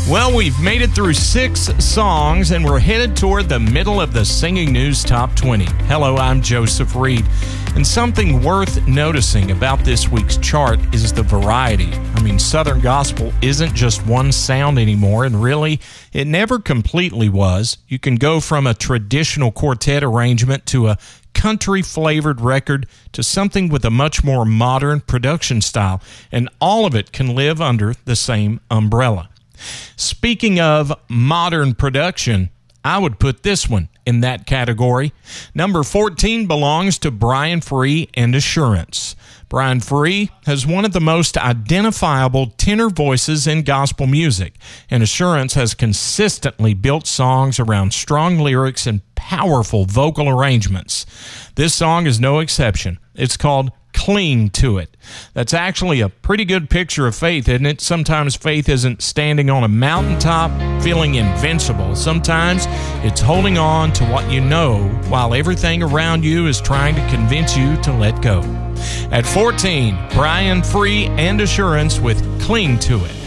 Well, we've made it through 6 songs, and we're headed toward the middle of the Singing News Top 20. Hello, I'm Joseph Reed. And something worth noticing about this week's chart is the variety. I mean, Southern Gospel isn't just one sound anymore, and really, it never completely was. You can go from a traditional quartet arrangement to a country-flavored record to something with a much more modern production style, and all of it can live under the same umbrella. Speaking of modern production, I would put this one in that category. Number 14 belongs to Brian Free and Assurance. Brian Free has one of the most identifiable tenor voices in gospel music, and Assurance has consistently built songs around strong lyrics and powerful vocal arrangements. This song is no exception. It's called Cling to It. That's actually a pretty good picture of faith, isn't it? Sometimes faith isn't standing on a mountaintop feeling invincible. Sometimes it's holding on to what you know while everything around you is trying to convince you to let go. At 14, Brian Free and Assurance with Cling to It.